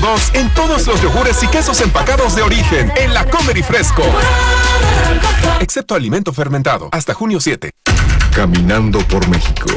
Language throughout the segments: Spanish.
2 en todos los yogures y quesos empacados de origen en la Comer y Fresco. Excepto alimento fermentado. Hasta junio 7. Caminando por México.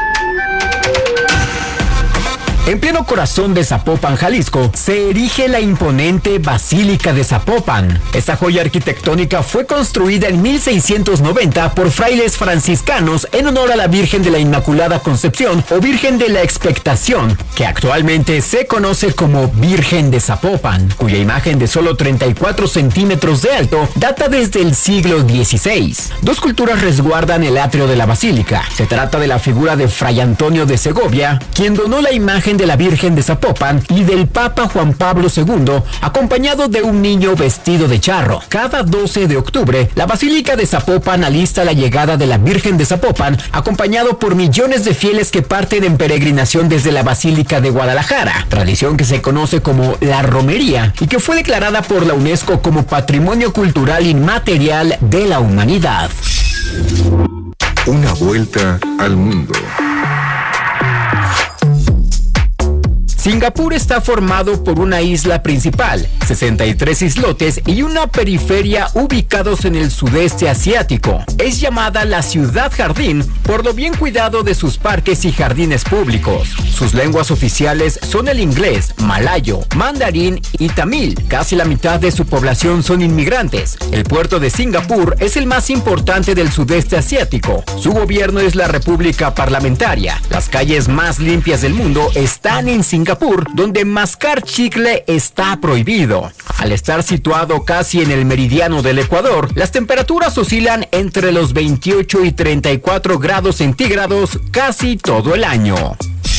En pleno corazón de Zapopan, Jalisco, se erige la imponente Basílica de Zapopan. Esta joya arquitectónica fue construida en 1690 por frailes franciscanos en honor a la Virgen de la Inmaculada Concepción o Virgen de la Expectación, que actualmente se conoce como Virgen de Zapopan, cuya imagen de solo 34 centímetros de alto data desde el siglo XVI. Dos esculturas resguardan el atrio de la basílica. Se trata de la figura de Fray Antonio de Segovia, quien donó la imagen de la Virgen de Zapopan, y del Papa Juan Pablo II, acompañado de un niño vestido de charro. Cada 12 de octubre, la Basílica de Zapopan alista la llegada de la Virgen de Zapopan, acompañado por millones de fieles que parten en peregrinación desde la Basílica de Guadalajara, tradición que se conoce como la romería y que fue declarada por la UNESCO como Patrimonio Cultural Inmaterial de la Humanidad. Una vuelta al mundo. Singapur está formado por una isla principal, 63 islotes y una periferia ubicados en el sudeste asiático. Es llamada la ciudad jardín por lo bien cuidado de sus parques y jardines públicos. Sus lenguas oficiales son el inglés, malayo, mandarín y tamil. Casi la mitad de su población son inmigrantes. El puerto de Singapur es el más importante del sudeste asiático. Su gobierno es la República Parlamentaria. Las calles más limpias del mundo están en Singapur, donde mascar chicle está prohibido. Al estar situado casi en el meridiano del Ecuador, las temperaturas oscilan entre los 28 y 34 grados centígrados casi todo el año.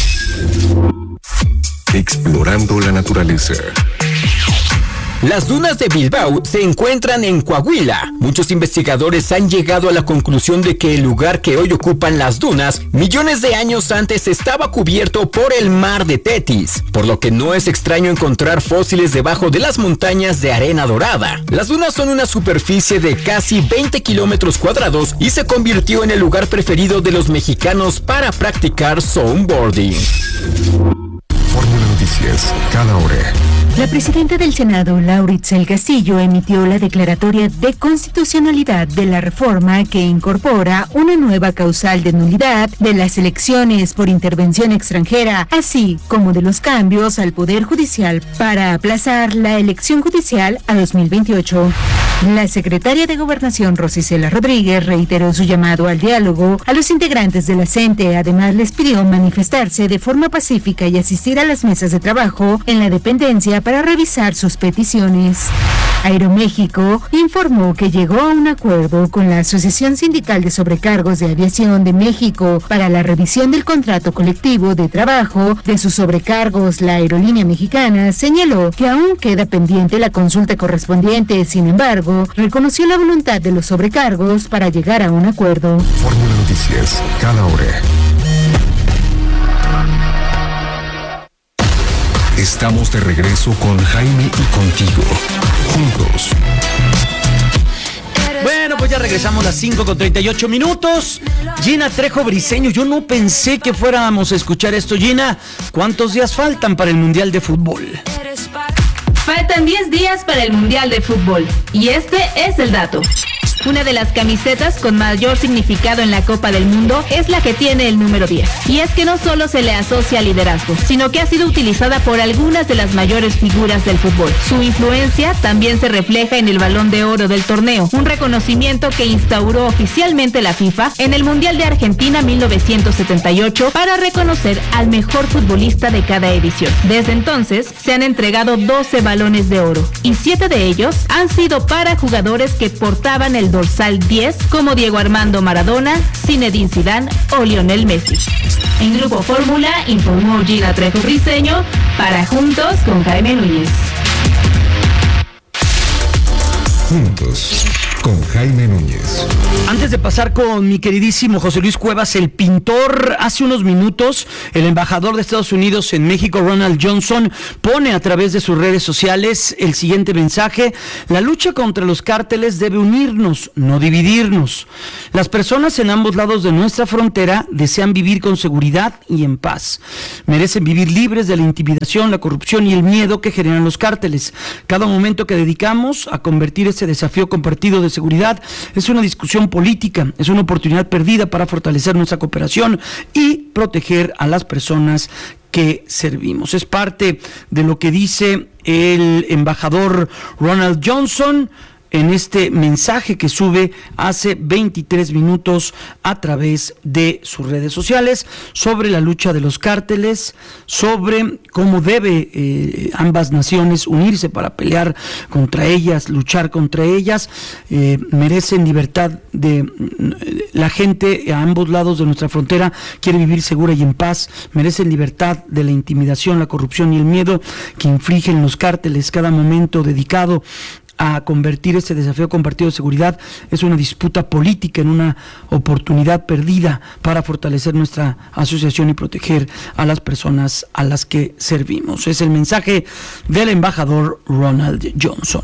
Explorando la naturaleza. Las dunas de Bilbao se encuentran en Coahuila. Muchos investigadores han llegado a la conclusión de que el lugar que hoy ocupan las dunas, millones de años antes estaba cubierto por el mar de Tetis, por lo que no es extraño encontrar fósiles debajo de las montañas de arena dorada. Las dunas son una superficie de casi 20 kilómetros cuadrados y se convirtió en el lugar preferido de los mexicanos para practicar snowboarding. Fórmula Noticias, cada hora. La presidenta del Senado, Laura Itzel Castillo, emitió la declaratoria de constitucionalidad de la reforma que incorpora una nueva causal de nulidad de las elecciones por intervención extranjera, así como de los cambios al Poder Judicial para aplazar la elección judicial a 2028. La secretaria de Gobernación, Rosicela Rodríguez, reiteró su llamado al diálogo a los integrantes de la CENTE. Además, les pidió manifestarse de forma pacífica y asistir a las mesas de trabajo en la dependencia para revisar sus peticiones. Aeroméxico informó que llegó a un acuerdo con la Asociación Sindical de Sobrecargos de Aviación de México para la revisión del contrato colectivo de trabajo de sus sobrecargos. La aerolínea mexicana señaló que aún queda pendiente la consulta correspondiente. Sin embargo, reconoció la voluntad de los sobrecargos para llegar a un acuerdo. Fórmula Noticias, cada hora. Estamos de regreso con Jaime y contigo. Juntos. Bueno, pues ya regresamos a las 5:38. Gina Trejo Briseño, yo no pensé que fuéramos a escuchar esto. Gina, ¿cuántos días faltan para el Mundial de Fútbol? Faltan 10 días para el Mundial de Fútbol. Y este es el dato. Una de las camisetas con mayor significado en la Copa del Mundo es la que tiene el número 10. Y es que no solo se le asocia al liderazgo, sino que ha sido utilizada por algunas de las mayores figuras del fútbol. Su influencia también se refleja en el Balón de Oro del torneo, un reconocimiento que instauró oficialmente la FIFA en el Mundial de Argentina 1978 para reconocer al mejor futbolista de cada edición. Desde entonces se han entregado 12 balones de oro y 7 de ellos han sido para jugadores que portaban el dorsal 10 como Diego Armando Maradona, Zinedine Zidane o Lionel Messi. En Grupo Fórmula informó Gina Trejo Briseño para Juntos con Jaime Núñez. Juntos, con Jaime Núñez. Antes de pasar con mi queridísimo José Luis Cuevas, el pintor, hace unos minutos, el embajador de Estados Unidos en México, Ronald Johnson, pone a través de sus redes sociales el siguiente mensaje: la lucha contra los cárteles debe unirnos, no dividirnos. Las personas en ambos lados de nuestra frontera desean vivir con seguridad y en paz. Merecen vivir libres de la intimidación, la corrupción y el miedo que generan los cárteles. Cada momento que dedicamos a convertir este desafío compartido de seguridad es una discusión política, es una oportunidad perdida para fortalecer nuestra cooperación y proteger a las personas que servimos. Es parte de lo que dice el embajador Ronald Johnson en este mensaje que sube hace 23 minutos a través de sus redes sociales sobre la lucha de los cárteles, sobre cómo debe ambas naciones unirse para pelear contra ellas, luchar contra ellas. Merecen libertad la gente a ambos lados de nuestra frontera quiere vivir segura y en paz, merecen libertad de la intimidación, la corrupción y el miedo que infligen los cárteles. Cada momento dedicado a convertir este desafío compartido de seguridad es una disputa política en una oportunidad perdida para fortalecer nuestra asociación y proteger a las personas a las que servimos. Es el mensaje del embajador Ronald Johnson.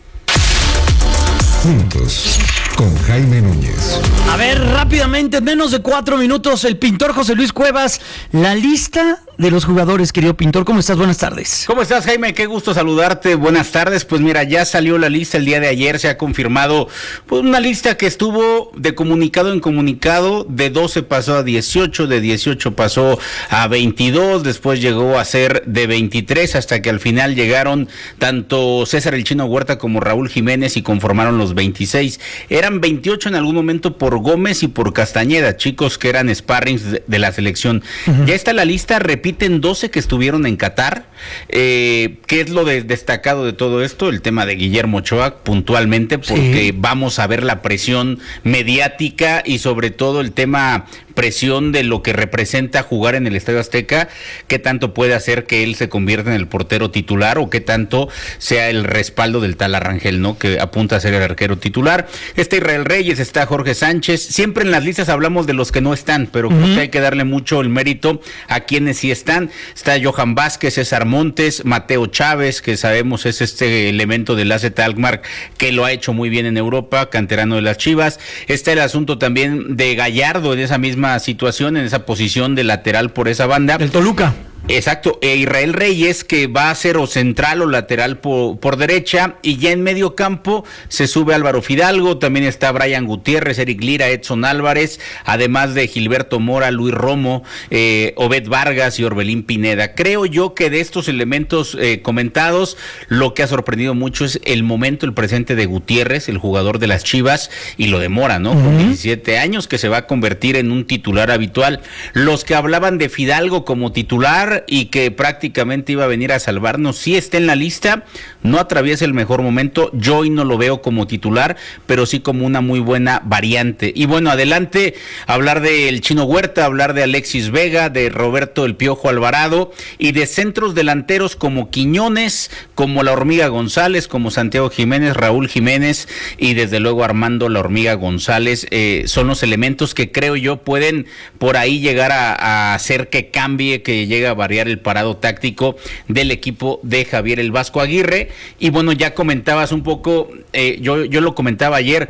Juntos, con Jaime Núñez. A ver, rápidamente, en menos de 4 minutos, el pintor José Luis Cuevas, la lista de los jugadores, querido pintor. ¿Cómo estás? Buenas tardes. ¿Cómo estás, Jaime? Qué gusto saludarte. Buenas tardes. Pues mira, ya salió la lista el día de ayer, se ha confirmado pues una lista que estuvo de comunicado en comunicado, de 12 pasó a 18, de 18 pasó a 22, después llegó a ser de 23, hasta que al final llegaron tanto César el Chino Huerta como Raúl Jiménez y conformaron los 26. Eran 28 en algún momento por Gómez y por Castañeda, chicos que eran sparrings de la selección. Uh-huh. Ya está la lista, repiten 12 que estuvieron en Qatar. ¿Qué es lo destacado de todo esto? El tema de Guillermo Ochoa, puntualmente, porque sí, vamos a ver la presión mediática y sobre todo el tema presión de lo que representa jugar en el Estadio Azteca, qué tanto puede hacer que él se convierta en el portero titular o qué tanto sea el respaldo del tal Arrangel, ¿no? Que apunta a ser el arquero titular. Está Israel Reyes, está Jorge Sánchez. Siempre en las listas hablamos de los que no están, pero creo que hay que darle mucho el mérito a quienes sí están. Está Johan Vázquez, César Montes, Mateo Chávez, que sabemos es este elemento del AZ Alkmaar que lo ha hecho muy bien en Europa, canterano de las Chivas. Está el asunto también de Gallardo en esa misma situación, en esa posición de lateral por esa banda. El Toluca. Exacto, Israel Reyes, que va a ser o central o lateral por derecha, y ya en medio campo se sube Álvaro Fidalgo, también está Brian Gutiérrez, Eric Lira, Edson Álvarez, además de Gilberto Mora, Luis Romo, Obed Vargas y Orbelín Pineda. Creo yo que de estos elementos comentados, lo que ha sorprendido mucho es el momento, el presente de Gutiérrez, el jugador de las Chivas, y lo de Mora, ¿no? Con 17 años, que se va a convertir en un titular habitual. Los que hablaban de Fidalgo como titular y que prácticamente iba a venir a salvarnos, sí está en la lista, no atraviesa el mejor momento, yo hoy no lo veo como titular, pero sí como una muy buena variante. Y bueno, adelante, hablar del Chino Huerta, hablar de Alexis Vega, de Roberto El Piojo Alvarado y de centros delanteros como Quiñones, como la Hormiga González, como Santiago Jiménez, Raúl Jiménez y desde luego Armando la Hormiga González. Son los elementos que creo yo pueden por ahí llegar a hacer que cambie, que llegue a variar el parado táctico del equipo de Javier el Vasco Aguirre. Y bueno, ya comentabas un poco, yo lo comentaba ayer,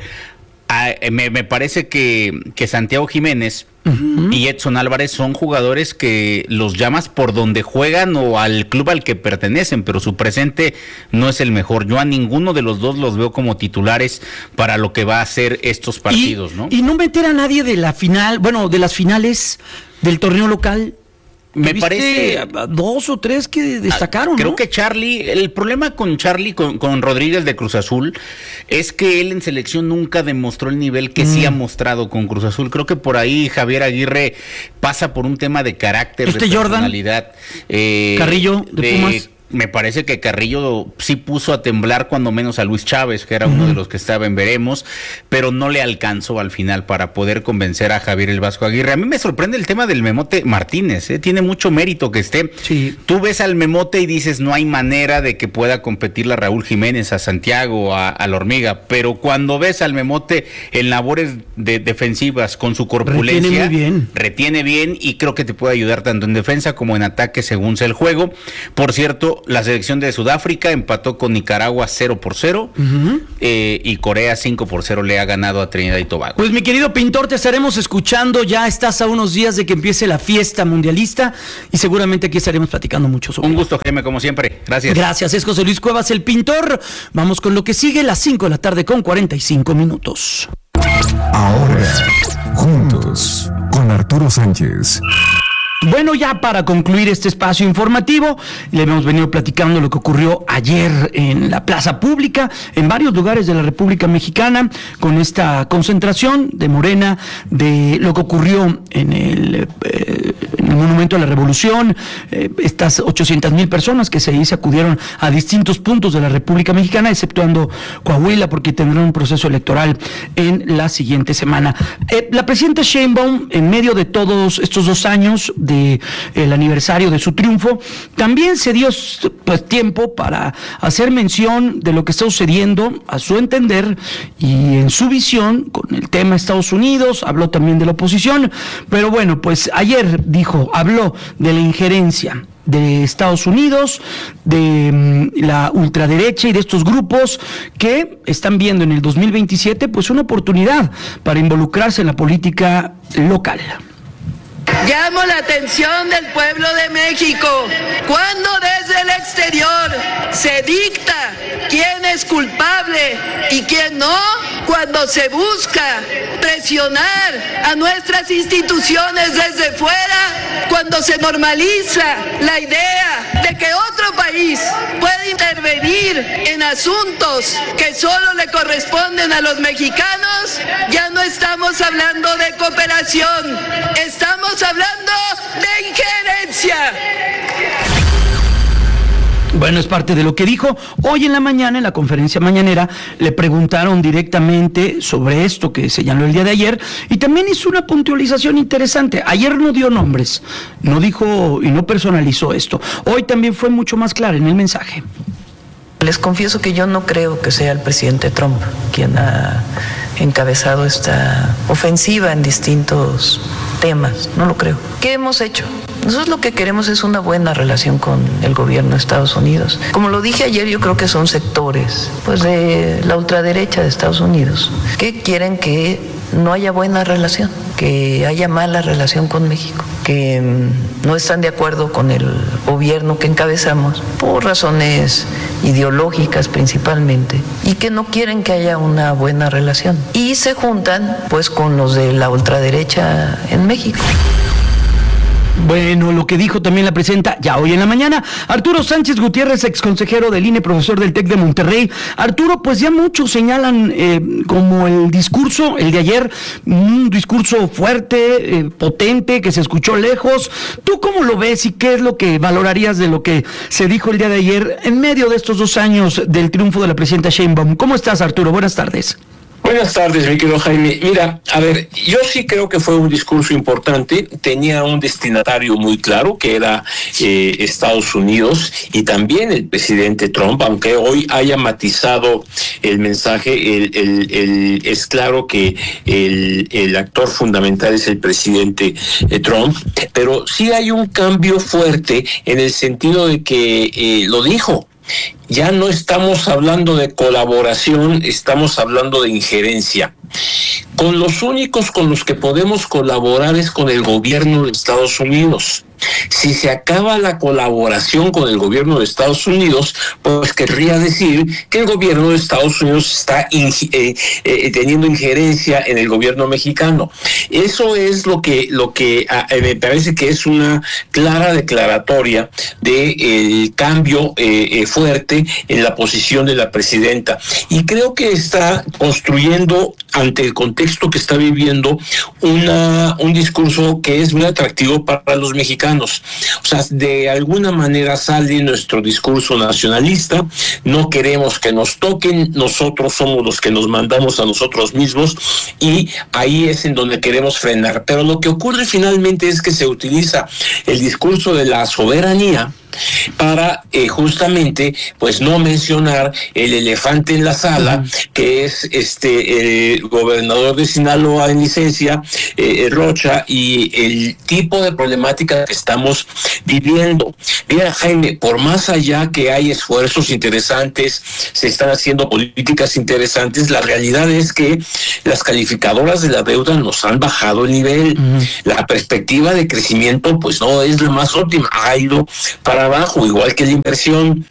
me parece que Santiago Jiménez y Edson Álvarez son jugadores que los llamas por donde juegan o al club al que pertenecen, pero su presente no es el mejor. Yo a ninguno de los dos los veo como titulares para lo que va a ser estos partidos, ¿no? Y no meter a nadie de la final, bueno, de las finales del torneo local. Me parece 2 o 3 que destacaron, creo, ¿no? Que Charlie, el problema con Charlie, con Rodríguez de Cruz Azul, es que él en selección nunca demostró el nivel que sí ha mostrado con Cruz Azul. Creo que por ahí Javier Aguirre pasa por un tema de carácter, de personalidad. Carrillo, de Pumas. me parece que Carrillo sí puso a temblar cuando menos a Luis Chávez, que era uno de los que estaba en veremos, pero no le alcanzó al final para poder convencer a Javier el Vasco Aguirre. A mí me sorprende el tema del Memote Martínez, tiene mucho mérito que esté. Sí. Tú ves al Memote y dices, no hay manera de que pueda competir a Raúl Jiménez, a Santiago, a la Hormiga, pero cuando ves al Memote en labores defensivas con su corpulencia, retiene bien y creo que te puede ayudar tanto en defensa como en ataque según sea el juego. Por cierto, la selección de Sudáfrica empató con Nicaragua 0-0 y Corea 5-0 le ha ganado a Trinidad y Tobago. Pues mi querido Pintor, te estaremos escuchando, ya estás a unos días de que empiece la fiesta mundialista y seguramente aquí estaremos platicando mucho sobre Un gusto, Jaime, como siempre. Gracias. Gracias, es José Luis Cuevas, el Pintor. Vamos con lo que sigue, las 5 de la tarde con 45 minutos. Ahora, juntos, con Arturo Sánchez. Bueno, ya para concluir este espacio informativo, le hemos venido platicando lo que ocurrió ayer en la plaza pública, en varios lugares de la República Mexicana, con esta concentración de Morena, de lo que ocurrió en el Monumento a la Revolución, estas 800,000 personas que se acudieron a distintos puntos de la República Mexicana, exceptuando Coahuila, porque tendrán un proceso electoral en la siguiente semana. La presidenta Sheinbaum, en medio de todos estos 2 años el aniversario de su triunfo, también se dio pues tiempo para hacer mención de lo que está sucediendo a su entender y en su visión con el tema Estados Unidos. Habló también de la oposición, pero bueno, pues ayer habló de la injerencia de Estados Unidos, de la ultraderecha y de estos grupos que están viendo en el 2027 pues una oportunidad para involucrarse en la política local. Llamo la atención del pueblo de México. Cuando desde el exterior se dicta quién es culpable y quién no, cuando se busca presionar a nuestras instituciones desde fuera, cuando se normaliza la idea de que otro país puede intervenir en asuntos que solo le corresponden a los mexicanos, ya no estamos hablando de cooperación, estamos hablando de injerencia. Bueno, es parte de lo que dijo. Hoy en la mañana, en la conferencia mañanera, le preguntaron directamente sobre esto que señaló el día de ayer y también hizo una puntualización interesante. Ayer no dio nombres, no dijo y no personalizó esto. Hoy también fue mucho más claro en el mensaje. Les confieso que yo no creo que sea el presidente Trump quien ha encabezado esta ofensiva en distintos temas, no lo creo. ¿Qué hemos hecho? Nosotros lo que queremos es una buena relación con el gobierno de Estados Unidos. Como lo dije ayer, yo creo que son sectores pues de la ultraderecha de Estados Unidos que quieren que no haya buena relación, que haya mala relación con México, que no están de acuerdo con el gobierno que encabezamos por razones ideológicas principalmente y que no quieren que haya una buena relación y se juntan pues con los de la ultraderecha en México. Bueno, lo que dijo también la presidenta ya hoy en la mañana, Arturo Sánchez Gutiérrez, exconsejero del INE, profesor del TEC de Monterrey. Arturo, pues ya muchos señalan como el discurso, el de ayer, un discurso fuerte, potente, que se escuchó lejos. ¿Tú cómo lo ves y qué es lo que valorarías de lo que se dijo el día de ayer en medio de estos 2 años del triunfo de la presidenta Sheinbaum? ¿Cómo estás, Arturo? Buenas tardes. Buenas tardes, mi querido Jaime. Mira, a ver, yo sí creo que fue un discurso importante, tenía un destinatario muy claro, que era Estados Unidos y también el presidente Trump, aunque hoy haya matizado el mensaje, es claro que el actor fundamental es el presidente Trump, pero sí hay un cambio fuerte en el sentido de que lo dijo. Ya no estamos hablando de colaboración, estamos hablando de injerencia. Con los únicos con los que podemos colaborar es con el gobierno de Estados Unidos. Si se acaba la colaboración con el gobierno de Estados Unidos, pues querría decir que el gobierno de Estados Unidos está teniendo injerencia en el gobierno mexicano. Eso es lo que me parece que es una clara declaratoria del cambio fuerte en la posición de la presidenta. Y creo que está construyendo, ante el contexto que está viviendo, un discurso que es muy atractivo para los mexicanos. mexicanos. O sea, de alguna manera sale nuestro discurso nacionalista, no queremos que nos toquen, nosotros somos los que nos mandamos a nosotros mismos, y ahí es en donde queremos frenar. Pero lo que ocurre finalmente es que se utiliza el discurso de la soberanía para justamente pues no mencionar el elefante en la sala, que es el gobernador de Sinaloa en licencia, Rocha, y el tipo de problemática que estamos viviendo. Mira, Jaime, por más allá que hay esfuerzos interesantes, se están haciendo políticas interesantes, la realidad es que las calificadoras de la deuda nos han bajado el nivel. La perspectiva de crecimiento pues no es la más óptima, ha ido para abajo, igual que la inversión.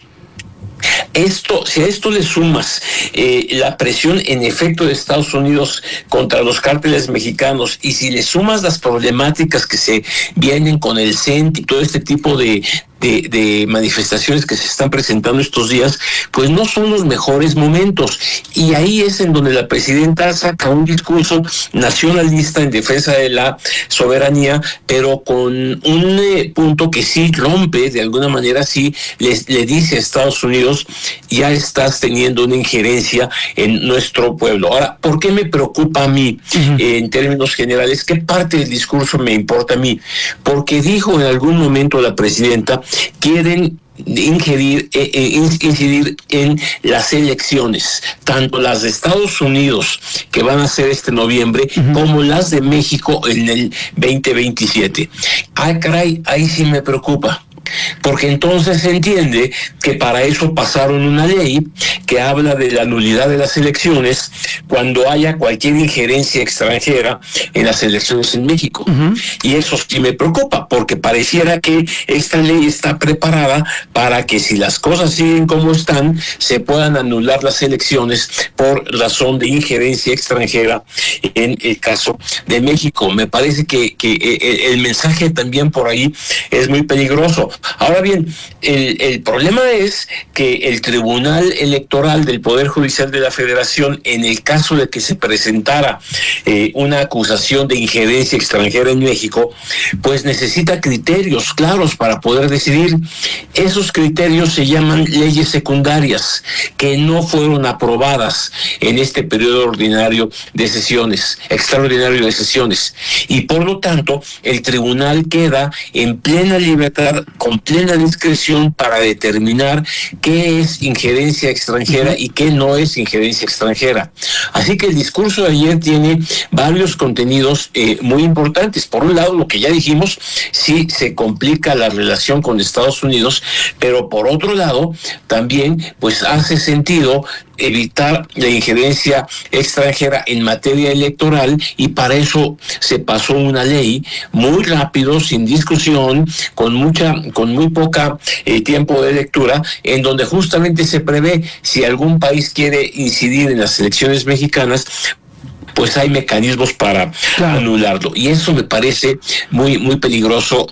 Si a esto le sumas la presión en efecto de Estados Unidos contra los cárteles mexicanos, y si le sumas las problemáticas que se vienen con el CENTE y todo este tipo de manifestaciones que se están presentando estos días, pues no son los mejores momentos. Y ahí es en donde la presidenta saca un discurso nacionalista en defensa de la soberanía, pero con un punto que sí rompe, de alguna manera sí le dice a Estados Unidos: ya estás teniendo una injerencia en nuestro pueblo. Ahora, ¿por qué me preocupa a mí en términos generales? ¿Qué parte del discurso me importa a mí? Porque dijo en algún momento la presidenta: quieren incidir en las elecciones, tanto las de Estados Unidos, que van a ser este noviembre, como las de México en el 2027. Ay, caray, ahí sí me preocupa. Porque entonces se entiende que para eso pasaron una ley que habla de la nulidad de las elecciones cuando haya cualquier injerencia extranjera en las elecciones en México. Y eso sí me preocupa, porque pareciera que esta ley está preparada para que, si las cosas siguen como están, se puedan anular las elecciones por razón de injerencia extranjera en el caso de México. Me parece que el mensaje también por ahí es muy peligroso. Ahora bien, el problema es que el Tribunal Electoral del Poder Judicial de la Federación, en el caso de que se presentara una acusación de injerencia extranjera en México, pues necesita criterios claros para poder decidir. Esos criterios se llaman leyes secundarias, que no fueron aprobadas en este periodo extraordinario de sesiones, y por lo tanto el tribunal queda en plena libertad, con plena discreción, para determinar qué es injerencia extranjera y qué no es injerencia extranjera. Así que el discurso de ayer tiene varios contenidos muy importantes. Por un lado, lo que ya dijimos, sí se complica la relación con Estados Unidos, pero por otro lado, también pues hace sentido evitar la injerencia extranjera en materia electoral, y para eso se pasó una ley muy rápido, sin discusión, con muy poca tiempo de lectura, en donde justamente se prevé, si algún país quiere incidir en las elecciones mexicanas, pues hay mecanismos para anularlo. Y eso me parece muy, muy peligroso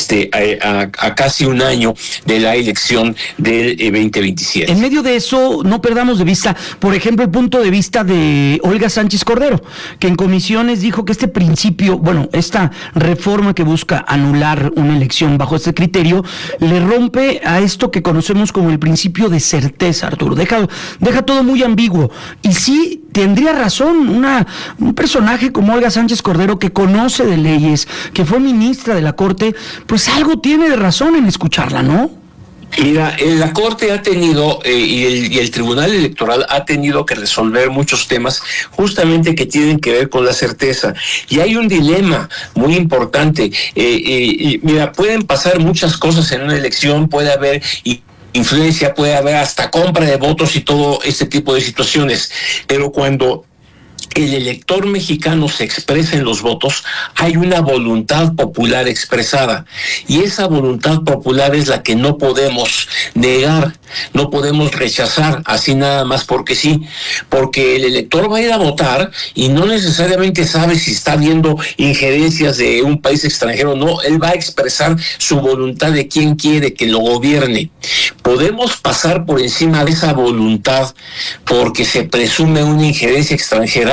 a casi un año de la elección del 2027. En medio de eso, no perdamos de vista, por ejemplo, el punto de vista de Olga Sánchez Cordero, que en comisiones dijo que este principio, esta reforma que busca anular una elección bajo este criterio, le rompe a esto que conocemos como el principio de certeza, Arturo. Deja todo muy ambiguo. Y sí, tendría razón un personaje como Olga Sánchez Cordero, que conoce de leyes, que fue ministra de la Corte, pues algo tiene de razón en escucharla, ¿no? Mira, la Corte ha tenido y el Tribunal Electoral ha tenido que resolver muchos temas justamente que tienen que ver con la certeza. Y hay un dilema muy importante. Mira, pueden pasar muchas cosas en una elección, puede haber influencia, puede haber hasta compra de votos y todo este tipo de situaciones. Pero cuando el elector mexicano se expresa en los votos, hay una voluntad popular expresada, y esa voluntad popular es la que no podemos negar, no podemos rechazar así nada más porque sí, porque el elector va a ir a votar y no necesariamente sabe si está viendo injerencias de un país extranjero. No, él va a expresar su voluntad de quién quiere que lo gobierne. Podemos pasar por encima de esa voluntad porque se presume una injerencia extranjera,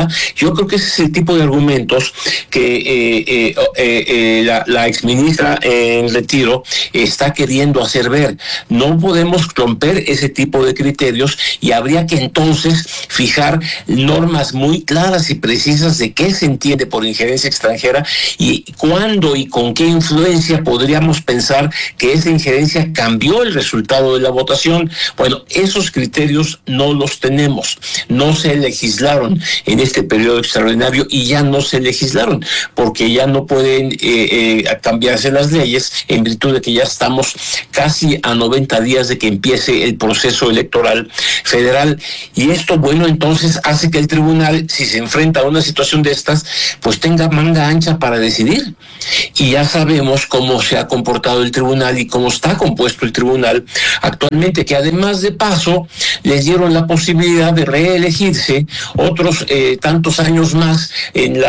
Yo creo que ese es el tipo de argumentos que la exministra en retiro está queriendo hacer ver. No podemos romper ese tipo de criterios y habría que entonces fijar normas muy claras y precisas de qué se entiende por injerencia extranjera y cuándo y con qué influencia podríamos pensar que esa injerencia cambió el resultado de la votación. Bueno, esos criterios no los tenemos, no se legislaron en este periodo extraordinario y ya no se legislaron porque ya no pueden cambiarse las leyes en virtud de que ya estamos casi a 90 días de que empiece el proceso electoral federal. Y esto, bueno, entonces hace que el tribunal, si se enfrenta a una situación de estas, pues tenga manga ancha para decidir. Y ya sabemos cómo se ha comportado el tribunal y cómo está compuesto el tribunal actualmente, que además de paso les dieron la posibilidad de reelegirse otros tantos años más en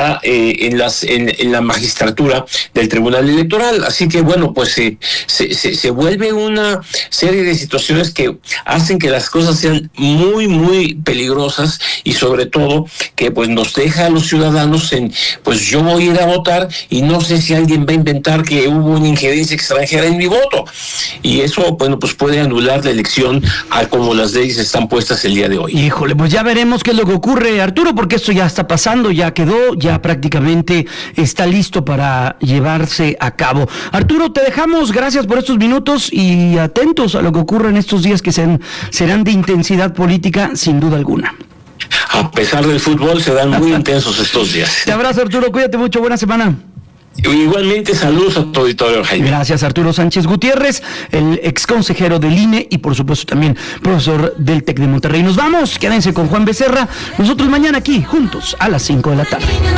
la magistratura del Tribunal Electoral. Así que bueno, pues se vuelve una serie de situaciones que hacen que las cosas sean muy, muy peligrosas y sobre todo que pues nos deja a los ciudadanos en, pues yo voy a ir a votar y no sé si alguien va a inventar que hubo una injerencia extranjera en mi voto. Y eso, bueno, pues puede anular la elección a como las leyes están puestas el día de hoy. Híjole, pues ya veremos qué es lo que ocurre, Arturo, porque esto ya está pasando, ya quedó, ya prácticamente está listo para llevarse a cabo. Arturo, te dejamos, gracias por estos minutos y atentos a lo que ocurre en estos días que serán de intensidad política, sin duda alguna. A pesar del fútbol, se dan muy intensos estos días. Te abrazo, Arturo, cuídate mucho, buena semana. Igualmente, saludos a tu auditorio, Jaime. Gracias, Arturo Sánchez Gutiérrez, el ex consejero del INE y por supuesto también profesor del TEC de Monterrey. Nos vamos, quédense con Juan Becerra, nosotros mañana aquí, juntos, a las 5 de la tarde.